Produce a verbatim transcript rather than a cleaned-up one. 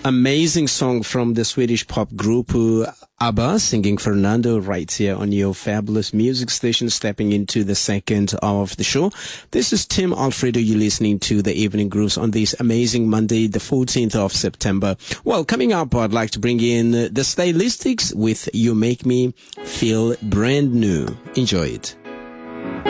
Amazing song from the Swedish pop group uh, ABBA, singing Fernando right here on your fabulous music station, stepping into the second hour of the show. This is Tim Alfredo. You're listening to the Evening Grooves on this amazing Monday, the fourteenth of September. Well, coming up, I'd like to bring in the Stylistics with You Make Me Feel Brand New. Enjoy it.